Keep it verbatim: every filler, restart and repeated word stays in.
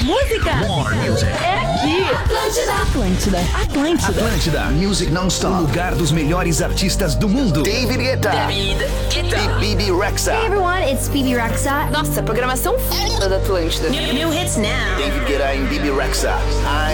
música More music. é aqui. Atlântida. Atlântida. Atlântida. Atlântida Music Non-Stop. O lugar dos melhores artistas do mundo. David Guetta. David Guetta. E Bibi Rexha. Hey everyone, it's Phoebe Rexa. Nossa, programação foda da Atlântida. New, new hits now. David Guetta e Bibi Rexha.